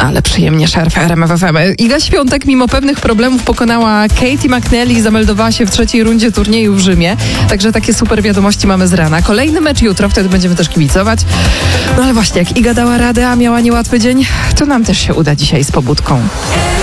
Ale przyjemnie szarf RMF FM. Iga Świątek mimo pewnych problemów pokonała Katie McNally i zameldowała się w trzeciej rundzie turnieju w Rzymie. Także takie super wiadomości mamy z rana. Kolejny mecz jutro, wtedy będziemy też kibicować. No ale właśnie, jak Iga dała radę, a miała niełatwy dzień, to nam też się uda dzisiaj z pobudką.